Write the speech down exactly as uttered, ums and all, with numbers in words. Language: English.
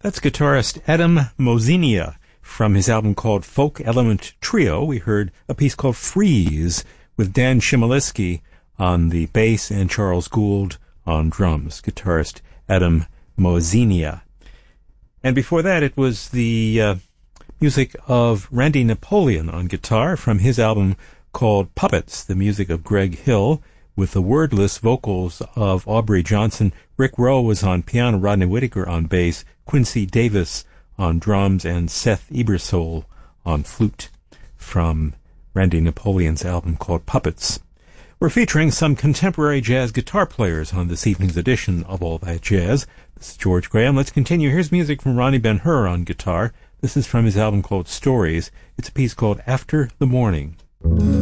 That's guitarist Adam Mozinia. From his album called Folk Element Trio, we heard a piece called Freeze with Dan Chmielewski on the bass and Charles Gould on drums. Guitarist Adam Mozinia. And before that, it was the uh, music of Randy Napoleon on guitar from his album called Puppets, the music of Greg Hill, with the wordless vocals of Aubrey Johnson. Rick Rowe was on piano, Rodney Whitaker on bass, Quincy Davis on drums, and Seth Ebersole on flute from Randy Napoleon's album called Puppets. We're featuring some contemporary jazz guitar players on this evening's edition of All That Jazz. This is George Graham. Let's continue. Here's music from Ronnie Ben-Hur on guitar. This is from his album called Stories. It's a piece called After the Morning.